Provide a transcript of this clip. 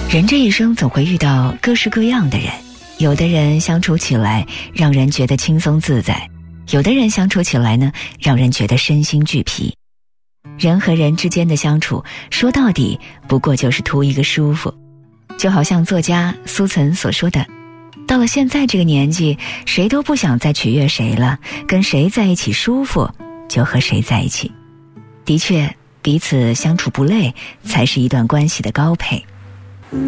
人这一生总会遇到各式各样的人，有的人相处起来让人觉得轻松自在，有的人相处起来呢，让人觉得身心俱疲。人和人之间的相处，说到底不过就是图一个舒服。就好像作家苏岑所说的，到了现在这个年纪，谁都不想再取悦谁了，跟谁在一起舒服就和谁在一起。的确，彼此相处不累才是一段关系的高配。